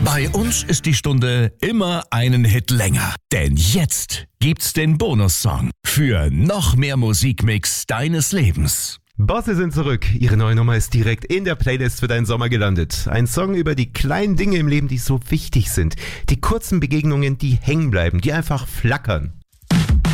Bei uns ist die Stunde immer einen Hit länger. Denn jetzt gibt's den Bonussong für noch mehr Musikmix deines Lebens. Bosse sind zurück. Ihre neue Nummer ist direkt in der Playlist für deinen Sommer gelandet. Ein Song über die kleinen Dinge im Leben, die so wichtig sind. Die kurzen Begegnungen, die hängen bleiben, die einfach flackern.